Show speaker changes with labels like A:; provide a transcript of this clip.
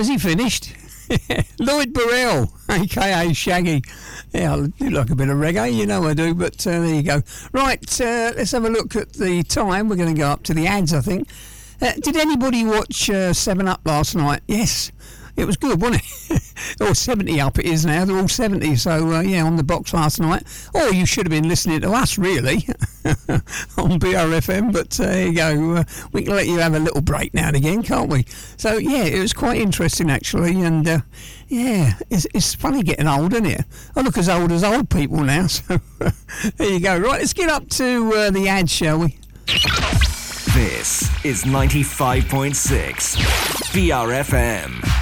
A: Has he finished? Lloyd Burrell, a.k.a. Shaggy. Yeah, I do like a bit of reggae, you know I do, but there you go. Right, let's have a look at the time. We're going to go up to the ads, I think. Did anybody watch 7 Up last night? Yes. It was good, wasn't it? Or 70 Up it is now. They're all 70. So, yeah, on the box last night. Or you should have been listening to us, really, on BRFM. But there you go. We can let you have a little break now and again, can't we? So, yeah, it was quite interesting, actually. And, yeah, it's funny getting old, isn't it? I look as old as old people now. So, there you go. Right, let's get up to the ads, shall we?
B: This is 95.6 BRFM.